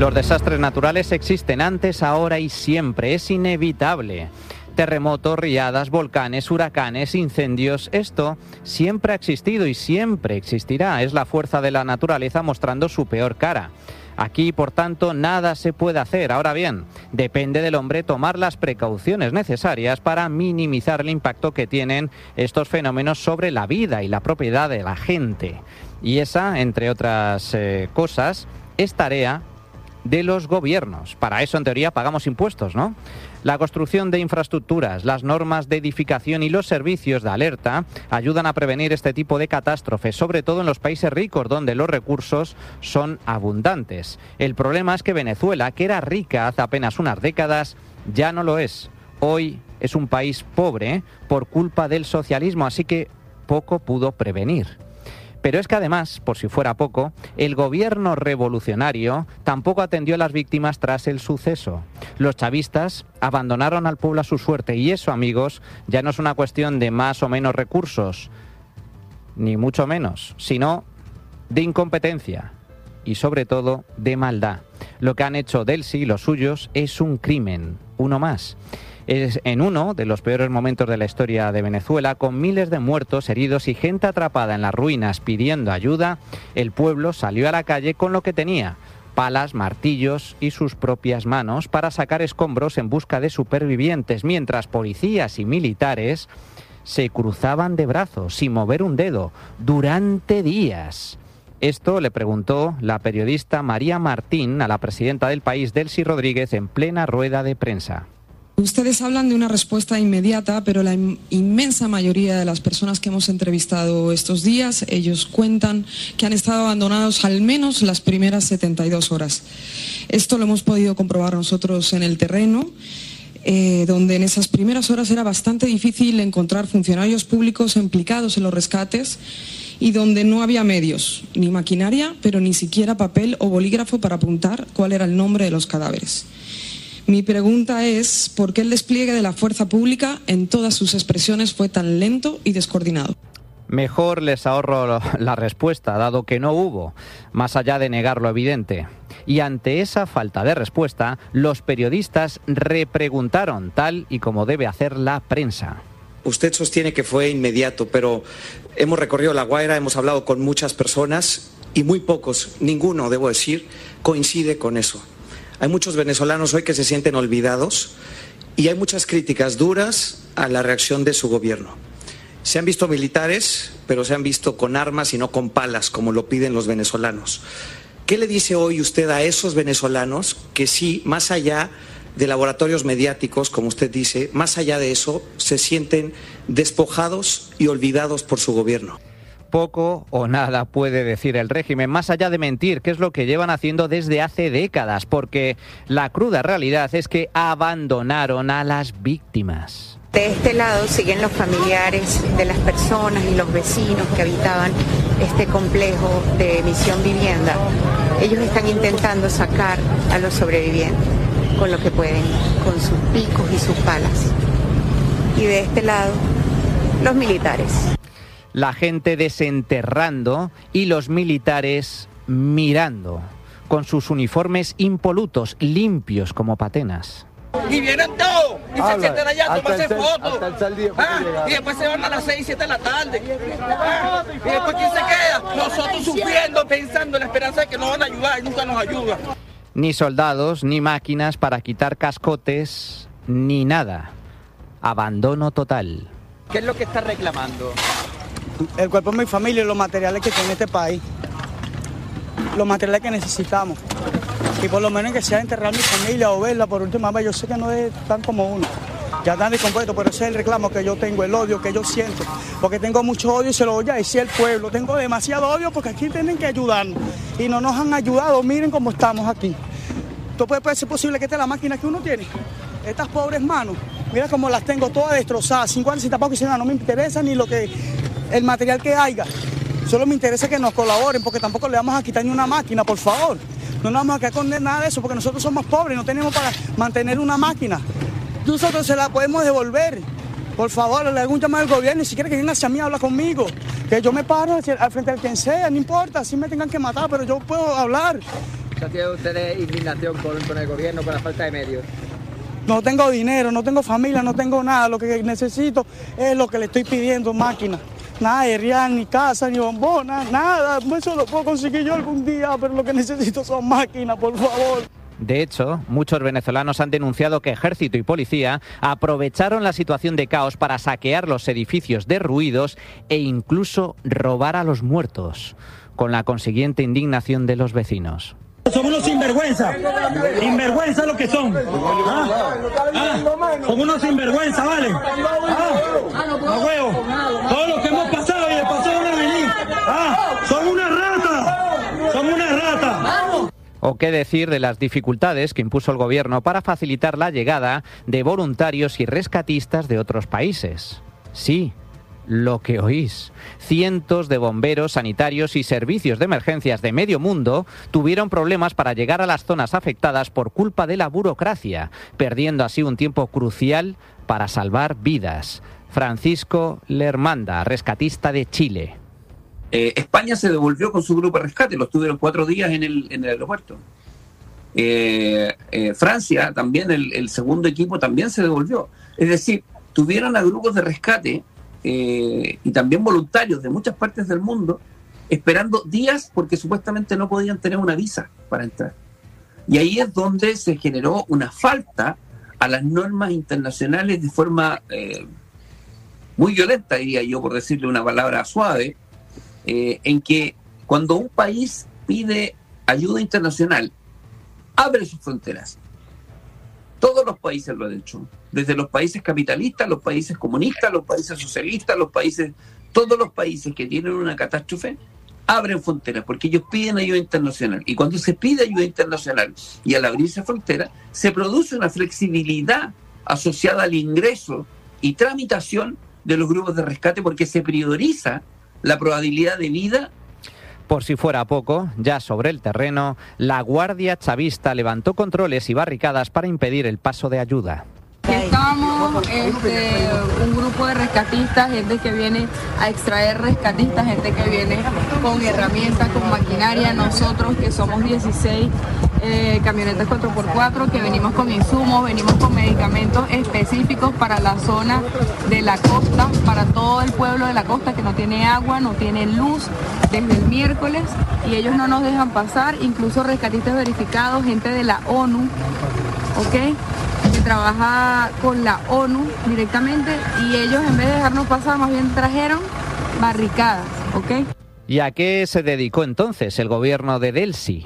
Los desastres naturales existen antes, ahora y siempre. Es inevitable. Terremotos, riadas, volcanes, huracanes, incendios. Esto siempre ha existido y siempre existirá. Es la fuerza de la naturaleza mostrando su peor cara. Aquí, por tanto, nada se puede hacer. Ahora bien, depende del hombre tomar las precauciones necesarias para minimizar el impacto que tienen estos fenómenos sobre la vida y la propiedad de la gente. Y esa, entre otras cosas, es tarea de los gobiernos. Para eso, en teoría, pagamos impuestos, ¿no? La construcción de infraestructuras, las normas de edificación y los servicios de alerta ayudan a prevenir este tipo de catástrofes, sobre todo en los países ricos, donde los recursos son abundantes. El problema es que Venezuela, que era rica hace apenas unas décadas, ya no lo es. Hoy es un país pobre por culpa del socialismo, así que poco pudo prevenir. Pero es que además, por si fuera poco, el gobierno revolucionario tampoco atendió a las víctimas tras el suceso. Los chavistas abandonaron al pueblo a su suerte y eso, amigos, ya no es una cuestión de más o menos recursos, ni mucho menos, sino de incompetencia y sobre todo de maldad. Lo que han hecho Delcy y los suyos es un crimen, uno más. Es en uno de los peores momentos de la historia de Venezuela, con miles de muertos, heridos y gente atrapada en las ruinas pidiendo ayuda, el pueblo salió a la calle con lo que tenía: palas, martillos y sus propias manos para sacar escombros en busca de supervivientes, mientras policías y militares se cruzaban de brazos sin mover un dedo durante días. Esto le preguntó la periodista María Martín a la presidenta del país, Delcy Rodríguez, en plena rueda de prensa. Ustedes hablan de una respuesta inmediata, pero la inmensa mayoría de las personas que hemos entrevistado estos días, ellos cuentan que han estado abandonados al menos las primeras 72 horas. Esto lo hemos podido comprobar nosotros en el terreno, donde en esas primeras horas era bastante difícil encontrar funcionarios públicos implicados en los rescates y donde no había medios, ni maquinaria, pero ni siquiera papel o bolígrafo para apuntar cuál era el nombre de los cadáveres. Mi pregunta es, ¿por qué el despliegue de la fuerza pública en todas sus expresiones fue tan lento y descoordinado? Mejor les ahorro la respuesta, dado que no hubo, más allá de negar lo evidente. Y ante esa falta de respuesta, los periodistas repreguntaron, tal y como debe hacer la prensa. Usted sostiene que fue inmediato, pero hemos recorrido La Guaira, hemos hablado con muchas personas y muy pocos, ninguno, debo decir, coincide con eso. Hay muchos venezolanos hoy que se sienten olvidados y hay muchas críticas duras a la reacción de su gobierno. Se han visto militares, pero se han visto con armas y no con palas, como lo piden los venezolanos. ¿Qué le dice hoy usted a esos venezolanos que sí, más allá de laboratorios mediáticos, como usted dice, más allá de eso, se sienten despojados y olvidados por su gobierno? Poco o nada puede decir el régimen, más allá de mentir, que es lo que llevan haciendo desde hace décadas, porque la cruda realidad es que abandonaron a las víctimas. De este lado siguen los familiares de las personas y los vecinos que habitaban este complejo de Misión Vivienda. Ellos están intentando sacar a los sobrevivientes con lo que pueden, con sus picos y sus palas. Y de este lado, los militares. La gente desenterrando y los militares mirando, con sus uniformes impolutos, limpios como patenas. Y vienen todos, y se sienten allá a tomarse fotos. Y después se van a las 6, 7 de la tarde. Y después ¿quién se queda? Nosotros sufriendo, pensando en la esperanza de que nos van a ayudar y nunca nos ayudan. Ni soldados, ni máquinas para quitar cascotes, ni nada. Abandono total. ¿Qué es lo que está reclamando? El cuerpo de mi familia y los materiales que tiene este país. Los materiales que necesitamos. Y por lo menos que sea enterrar a mi familia o verla por última vez. Yo sé que no es tan como uno. Ya están descompuestos, pero ese es el reclamo que yo tengo, el odio que yo siento. Porque tengo mucho odio y se lo voy a decir al pueblo. Tengo demasiado odio porque aquí tienen que ayudarnos. Y no nos han ayudado. Miren cómo estamos aquí. ¿Esto puede ser posible que esta es la máquina que uno tiene? Estas pobres manos. Mira cómo las tengo todas destrozadas. 50 si tampoco si no me interesa ni lo que... el material que haya, solo me interesa que nos colaboren, porque tampoco le vamos a quitar ni una máquina, por favor. No nos vamos a quedar con nada de eso, porque nosotros somos pobres, no tenemos para mantener una máquina. Nosotros se la podemos devolver. Por favor, le hago un llamado al gobierno, y si quiere que venga hacia mí, habla conmigo. Que yo me paro al frente del quien sea, no importa, si me tengan que matar, pero yo puedo hablar. ¿No tienen ustedes indignación con el gobierno, con la falta de medios? No tengo dinero, no tengo familia, no tengo nada. Lo que necesito es lo que le estoy pidiendo, máquina. Nada de real, ni casa, ni bombona, nada. Eso lo puedo conseguir yo algún día, pero lo que necesito son máquinas, por favor. De hecho, muchos venezolanos han denunciado que ejército y policía aprovecharon la situación de caos para saquear los edificios derruidos e incluso robar a los muertos, con la consiguiente indignación de los vecinos. Son unos sinvergüenza, sinvergüenza lo que son. Son unos sinvergüenza, ¿vale? A huevo. Todo lo que hemos pasado y el pasado van a venir. Son una rata, son una rata. O qué decir de las dificultades que impuso el gobierno para facilitar la llegada de voluntarios y rescatistas de otros países. Sí, lo que oís. Cientos de bomberos, sanitarios y servicios de emergencias de medio mundo tuvieron problemas para llegar a las zonas afectadas por culpa de la burocracia, perdiendo así un tiempo crucial para salvar vidas. Francisco Lermanda, rescatista de Chile. España se devolvió con su grupo de rescate, los tuvieron 4 días en el aeropuerto. Francia también, el segundo equipo también se devolvió. Es decir, tuvieron a grupos de rescate y también voluntarios de muchas partes del mundo esperando días porque supuestamente no podían tener una visa para entrar. Y ahí es donde se generó una falta a las normas internacionales de forma muy violenta, diría yo, por decirle una palabra suave, en que cuando un país pide ayuda internacional, abre sus fronteras. Todos los países lo han hecho, desde los países capitalistas, los países comunistas, los países socialistas, todos los países que tienen una catástrofe, abren fronteras porque ellos piden ayuda internacional. Y cuando se pide ayuda internacional y al abrirse fronteras, se produce una flexibilidad asociada al ingreso y tramitación de los grupos de rescate porque se prioriza la probabilidad de vida. Por si fuera poco, ya sobre el terreno, la Guardia Chavista levantó controles y barricadas para impedir el paso de ayuda. Estamos un grupo de rescatistas, gente que viene a extraer rescatistas, gente que viene con herramientas, con maquinaria. Nosotros que somos 16 camionetas 4x4 que venimos con insumos, venimos con medicamentos específicos para la zona de la costa, para todo el pueblo de la costa que no tiene agua, no tiene luz desde el miércoles y ellos no nos dejan pasar, incluso rescatistas verificados, gente de la ONU, ¿ok?, que trabaja con la ONU directamente y ellos en vez de dejarnos pasar más bien trajeron barricadas, ¿ok? ¿Y a qué se dedicó entonces el gobierno de Delcy?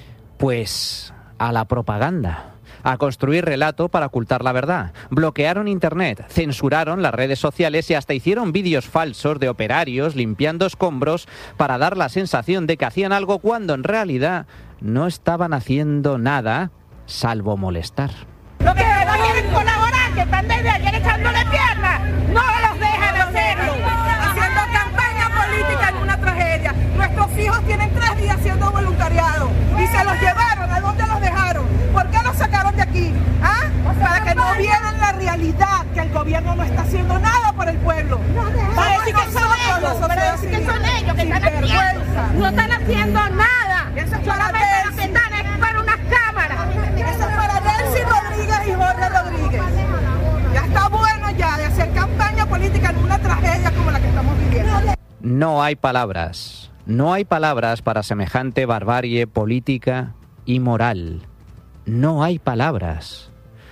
Pues a la propaganda, a construir relato para ocultar la verdad. Bloquearon internet, censuraron las redes sociales y hasta hicieron vídeos falsos de operarios limpiando escombros para dar la sensación de que hacían algo cuando en realidad no estaban haciendo nada salvo molestar. Los que no quieren colaborar, que están desde ayer echándole piernas, no los dejan hacerlo. Haciendo campaña política en una tragedia. Nuestros hijos tienen 3 días haciendo voluntariado y se los llevaron. ¿A dónde los dejaron? ¿Por qué los sacaron de aquí? ¿Ah? Para que no vieran la realidad, que el gobierno no está haciendo nada por el pueblo. Para decir que son ellos que están haciendo. No están haciendo nada. Eso es para lo que están es para unas cámaras. Eso es para Delcy Rodríguez y Jorge Rodríguez. Ya está bueno ya de hacer campaña política en una tragedia como la que estamos viviendo. No hay palabras para semejante barbarie política y moral. No hay palabras.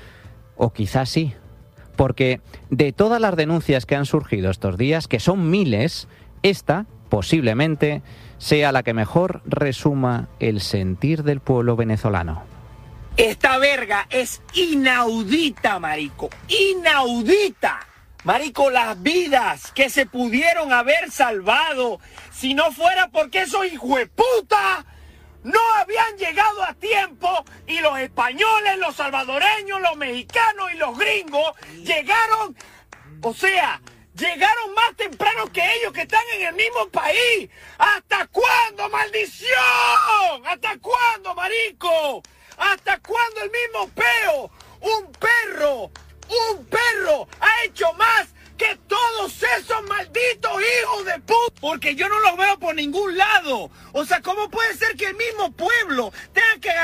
O quizás sí, porque de todas las denuncias que han surgido estos días, que son miles, esta posiblemente sea la que mejor resuma el sentir del pueblo venezolano. Esta verga es inaudita, marico. Inaudita. Marico, las vidas que se pudieron haber salvado si no fuera porque esos hijueputas no habían llegado a tiempo y los españoles, los salvadoreños, los mexicanos y los gringos llegaron, llegaron más temprano que ellos que están en el mismo país. ¿Hasta cuándo, maldición? ¿Hasta cuándo, marico? ¿Hasta cuándo el mismo peo? Un perro ha hecho más que todos esos malditos hijos de puta. Porque yo no los veo por ningún lado. O sea, ¿cómo puede ser que el mismo pueblo tenga que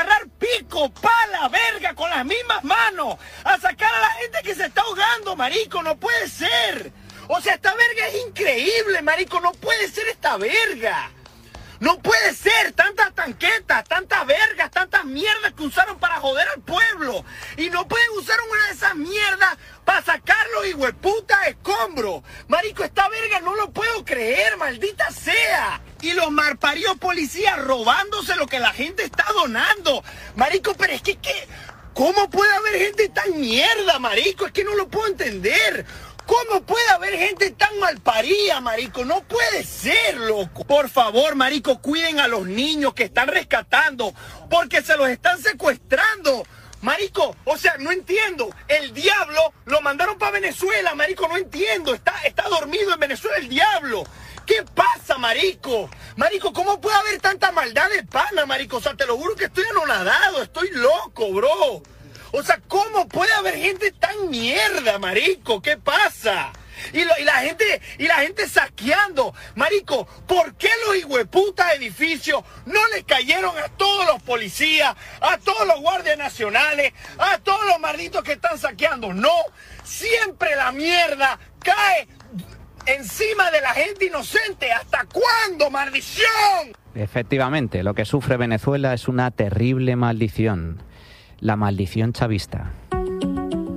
marico, pa' la verga, con las mismas manos, a sacar a la gente que se está ahogando, marico, no puede ser. O sea, esta verga es increíble, marico, no puede ser esta verga. No puede ser, tantas tanquetas, tantas vergas, tantas mierdas que usaron para joder al pueblo. Y no pueden usar una de esas mierdas para sacar los hijueputas escombros. Marico, esta verga no lo puedo creer, maldita sea. Y los malparidos policías robándose lo que la gente está donando. Marico, pero es que, ¿cómo puede haber gente tan mierda, marico? Es que no lo puedo entender. ¿Cómo puede haber gente tan malparida, marico? No puede ser, loco. Por favor, marico, cuiden a los niños que están rescatando, porque se los están secuestrando. Marico, o sea, no entiendo. El diablo lo mandaron para Venezuela, marico, no entiendo. Está dormido en Venezuela el diablo. ¿Qué pasa, marico? Marico, ¿cómo puede haber tanta maldad de pana, marico? O sea, te lo juro que estoy anonadado, estoy loco, bro. O sea, ¿cómo puede haber gente tan mierda, marico? ¿Qué pasa? Y la gente saqueando. Marico, ¿por qué los hijueputas edificios no le cayeron a todos los policías, a todos los guardias nacionales, a todos los malditos que están saqueando? No, siempre la mierda cae encima de la gente inocente. ¿Hasta cuándo, maldición? Efectivamente, lo que sufre Venezuela es una terrible maldición. La maldición chavista.